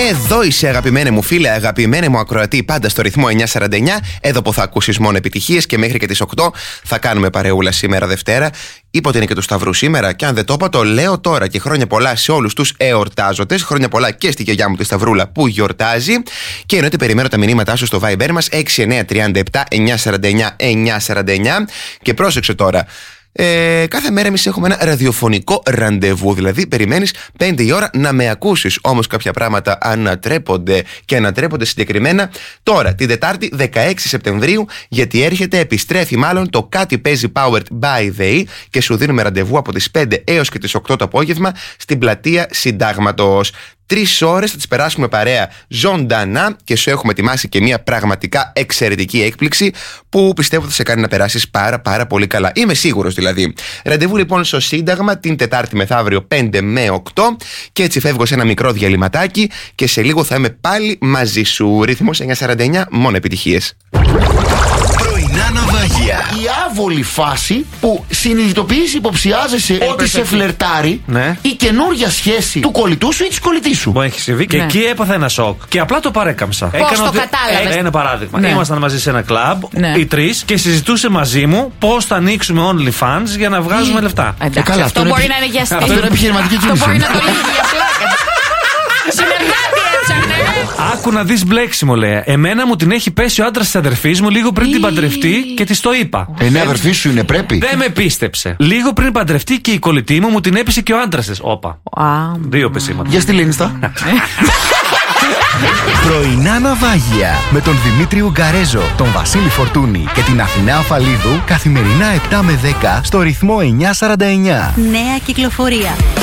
Εδώ είσαι, αγαπημένε μου φίλε, αγαπημένε μου ακροατή, πάντα στο ρυθμό 949. Εδώ που θα ακούσεις μόνο επιτυχίες και μέχρι και τις 8 θα κάνουμε παρεούλα σήμερα Δευτέρα. Είπα ότι είναι και του Σταυρού σήμερα, και αν δεν το είπα, το λέω τώρα. Και χρόνια πολλά σε όλους τους εορτάζοντες. Χρόνια πολλά και στη γιαγιά μου τη Σταυρούλα που γιορτάζει. Και εννοείται περιμένω τα μηνύματά σου στο Viber μας 6937 949 949. Και πρόσεξε τώρα. Κάθε μέρα εμείς έχουμε ένα ραδιοφωνικό ραντεβού. Δηλαδή, περιμένεις 5 η ώρα να με ακούσεις. Όμως κάποια πράγματα ανατρέπονται και ανατρέπονται συγκεκριμένα τώρα, την Τετάρτη 16 Σεπτεμβρίου, γιατί επιστρέφει μάλλον το Κάτι Παίζει Powered by the E και σου δίνουμε ραντεβού από τις 5 έως και τις 8 το απόγευμα στην πλατεία Συντάγματος. 3 ώρες θα τις περάσουμε παρέα ζωντανά και σου έχουμε ετοιμάσει και μια πραγματικά εξαιρετική έκπληξη που πιστεύω θα σε κάνει να περάσεις πάρα πολύ καλά. Είμαι σίγουρος δηλαδή. Ραντεβού λοιπόν στο Σύνταγμα την Τετάρτη μεθαύριο 5 με 8 και έτσι φεύγω σε ένα μικρό διαλυματάκι και σε λίγο θα είμαι πάλι μαζί σου. Ρύθμος 949, μόνο επιτυχίες. Πρωινά ναυάγια. Η άβολη φάση που συνειδητοποιείς, υποψιάζεσαι ότι σε φλερτάρει η καινούργια σχέση του κολλητού σου ή της κολλητής σου. Μου έχει συμβεί και εκεί έπαθα ένα σοκ. Και απλά το παρέκαμψα. Πώς το κατάλαβες? Ένα παράδειγμα. Ήμασταν μαζί σε ένα κλαμπ, οι τρεις, και συζητούσε μαζί μου πώς θα ανοίξουμε OnlyFans για να βγάζουμε λεφτά. Εντάξει, αυτό μπορεί να είναι για στήριο. Αυτό είναι επιχειρηματική κίνηση. Αυτό μπορεί να το λύσει για πλάκα. Συνεργάτη έψανε. Άκου να δεις μπλέξιμο, λέει. Εμένα μου την έχει πέσει ο άντρας της αδερφής μου λίγο πριν την παντρευτεί και της το είπα. Ναι, αδερφή σου είναι, πρέπει. Δεν με πίστεψε. Λίγο πριν παντρευτεί και η κολλητή μου την έπεισε και ο άντρας της. Όπα. 2 πεσήματα. Για στη Λίνιστα. Πρωινά ναυάγια με τον Δημήτρη Ουγκαρέζο, τον Βασίλη Φορτούνη και την Αθηνά Αφαλίδου καθημερινά 7 με 10 στο ρυθμό 949. Νέα κυκλοφορία.